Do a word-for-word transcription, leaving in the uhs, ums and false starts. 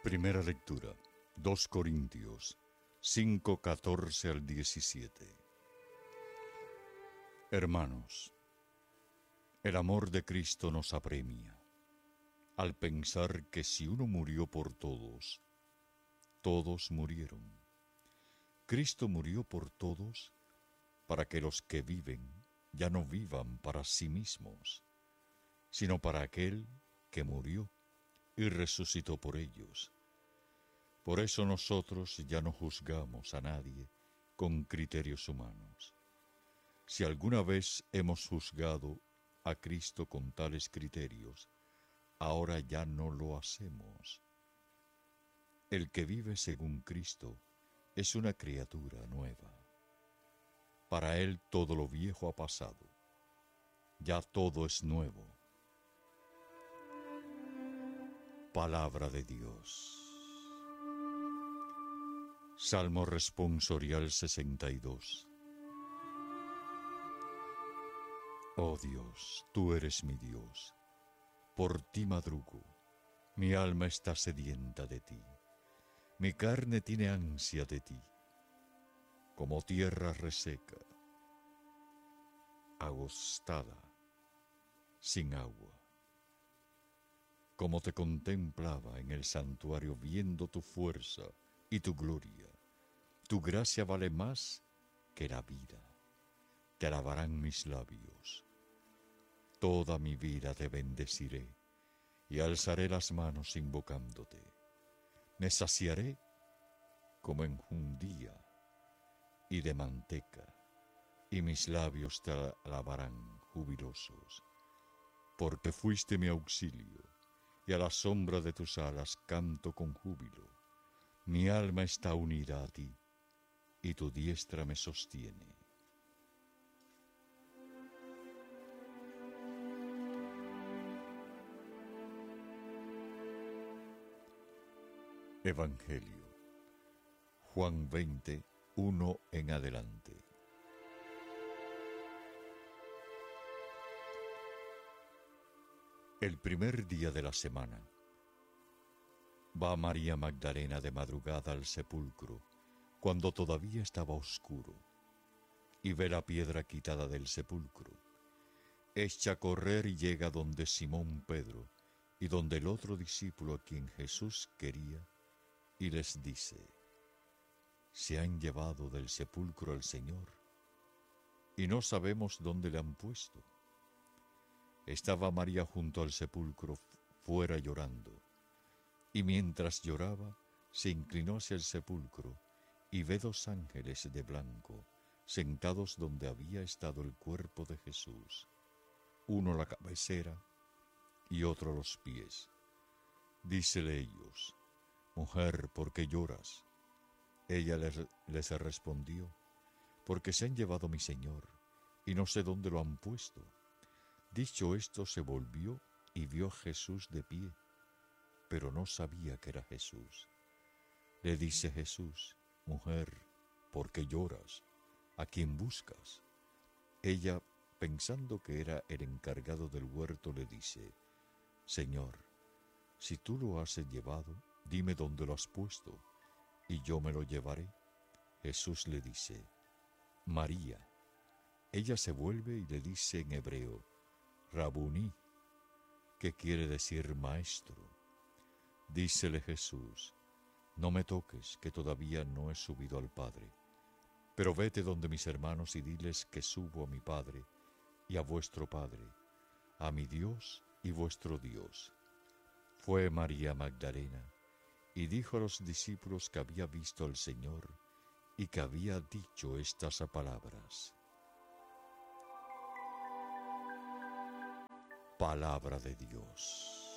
Primera lectura, dos Corintios, cinco, catorce al diecisiete. Hermanos, el amor de Cristo nos apremia, al pensar que si uno murió por todos, todos murieron. Cristo murió por todos para que los que viven ya no vivan para sí mismos, sino para aquel que murió y resucitó por ellos. Por eso nosotros ya no juzgamos a nadie con criterios humanos. Si alguna vez hemos juzgado a Cristo con tales criterios, ahora ya no lo hacemos. El que vive según Cristo es una criatura nueva. Para él todo lo viejo ha pasado, ya todo es nuevo. Palabra de Dios. Salmo responsorial sesenta y dos. Oh Dios, tú eres mi Dios, por ti madrugo, mi alma está sedienta de ti, mi carne tiene ansia de ti, como tierra reseca, agostada, sin agua. Como te contemplaba en el santuario viendo tu fuerza y tu gloria, tu gracia vale más que la vida, te alabarán mis labios. Toda mi vida te bendeciré y alzaré las manos invocándote. Me saciaré como en un día y de manteca, y mis labios te alabarán jubilosos, porque fuiste mi auxilio, y a la sombra de tus alas canto con júbilo. Mi alma está unida a ti, y tu diestra me sostiene. Evangelio, Juan veinte, uno en adelante. El primer día de la semana, va María Magdalena de madrugada al sepulcro, cuando todavía estaba oscuro, y ve la piedra quitada del sepulcro. Echa a correr y llega donde Simón Pedro, y donde el otro discípulo a quien Jesús quería, y les dice: se han llevado del sepulcro al Señor, y no sabemos dónde le han puesto. Estaba María junto al sepulcro, fuera llorando, y mientras lloraba, se inclinó hacia el sepulcro, y ve dos ángeles de blanco, sentados donde había estado el cuerpo de Jesús, uno la cabecera y otro los pies. Dícele ellos: mujer, ¿por qué lloras? Ella les, les respondió: porque se han llevado mi Señor, y no sé dónde lo han puesto. Dicho esto, se volvió y vio a Jesús de pie, pero no sabía que era Jesús. Le dice Jesús: mujer, ¿por qué lloras? ¿A quién buscas? Ella, pensando que era el encargado del huerto, le dice: Señor, si tú lo has llevado, dime dónde lo has puesto, y yo me lo llevaré. Jesús le dice: María. Ella se vuelve y le dice en hebreo: Rabuní, que quiere decir maestro. Dícele Jesús: no me toques, que todavía no he subido al Padre, pero vete donde mis hermanos y diles que subo a mi Padre y a vuestro Padre, a mi Dios y vuestro Dios. Fue María Magdalena y dijo a los discípulos que había visto al Señor y que había dicho estas palabras. Palabra de Dios.